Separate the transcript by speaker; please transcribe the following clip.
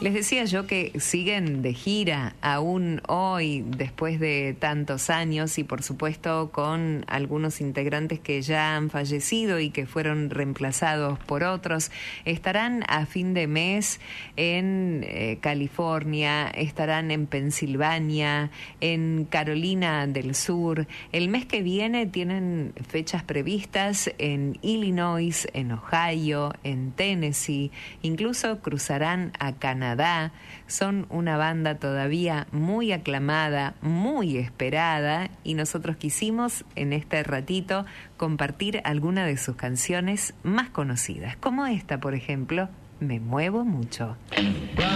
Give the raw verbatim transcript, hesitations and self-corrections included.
Speaker 1: Les decía yo que siguen de gira aún hoy, después de tantos años, y por supuesto con algunos integrantes que ya han fallecido y que fueron reemplazados por otros. Estarán a fin de mes en eh, California, estarán en Pensilvania, en Carolina del Sur. El mes que viene tienen fechas previstas en Illinois, en Ohio, en Tennessee, incluso cruzarán a Canadá. Son una banda todavía muy aclamada, muy esperada, y nosotros quisimos en este ratito compartir alguna de sus canciones más conocidas, como esta, por ejemplo, Me Muevo Mucho.